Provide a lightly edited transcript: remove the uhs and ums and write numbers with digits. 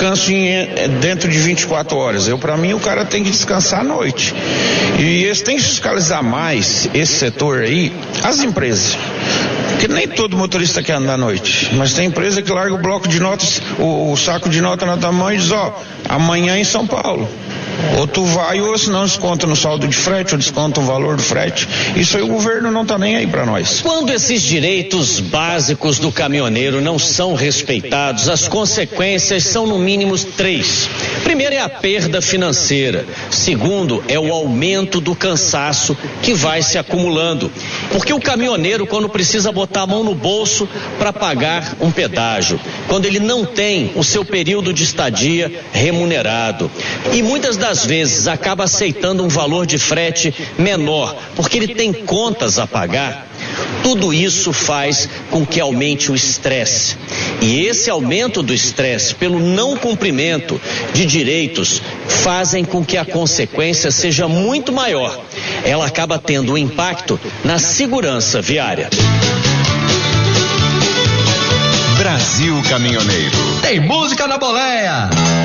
descanso dentro de 24 horas. Para mim, o cara tem que descansar à noite. E eles têm que fiscalizar mais esse setor aí, as empresas. Porque nem todo motorista quer andar à noite. Mas tem empresa que larga o bloco de notas, o saco de nota na tua mão e diz, amanhã em São Paulo. Ou tu vai, ou se não desconta no saldo de frete, ou desconta o valor do frete. Isso aí o governo não tá nem aí para nós. Quando esses direitos básicos do caminhoneiro não são respeitados, as consequências são no mínimo 3. Primeiro é a perda financeira. Segundo é o aumento do cansaço que vai se acumulando. Porque o caminhoneiro, quando precisa botar a mão no bolso para pagar um pedágio, quando ele não tem o seu período de estadia remunerado, e muitas das vezes acaba aceitando um valor de frete menor, porque ele tem contas a pagar, tudo isso faz com que aumente o estresse. E esse aumento do estresse pelo não cumprimento de direitos fazem com que a consequência seja muito maior. Ela acaba tendo um impacto na segurança viária. Brasil Caminhoneiro. Tem música na boleia.